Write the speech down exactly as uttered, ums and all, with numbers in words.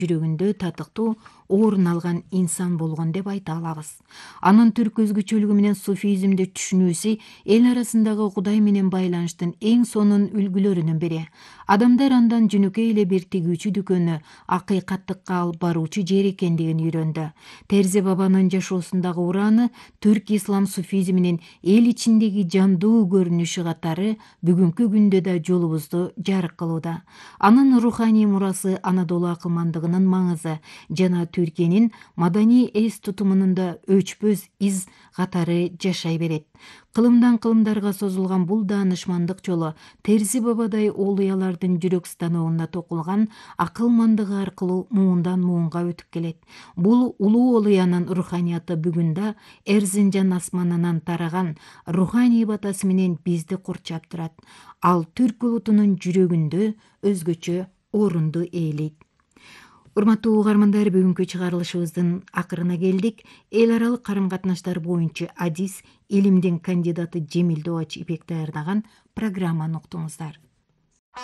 жүрөгүндө татыктуу орун алган инсан болгон деп айта алабыз. Анын түрк өзгөчөлүгү менен суфизмди түшүнүүсү эл арасындагы Кудай менен байланыштын эң сонун үлгүлөрүнүн бири. Адамдар андан жөнөкөй эле бир тигүүчү дүкөнү акыйкаттыкка алып баруучу жер экендигин үйрөндү. Терзи бабанын жашоосундагы ураны түрк ислам суфизминин эл ичиндеги жандуу көрүнүшү катары бүгүнкү күндө да жолубузду жарык кылууда. Анын руханий мурасы Анадолу акылмандыгынын маңызы жана Түркиянын маданий эс тутумунда өчпөз из катары жашай берет. Кылымдан кылымдарга созулган бул даанышмандык жолу Терзи бабадай олуялардын жүрөк станогуна токулган акылмандыгы аркылуу муундан муунга өтүп келет. Бул улуу олуянын руханияты бүгүн да Эрзинжан асманынан тараган руханий батасы менен бизди курчап турат. Ал түрк улутунун жүрөгүндө өзгөчө орунду ээлейт. Урматтуу угармандар, бүгүнкү чыгарылышыбыздын акырына келдик. Эл аралык карым-катнаштар боюнча адис илимдин кандидаты Жемил Добач Ипек даярдаган программаны уктуңуздар.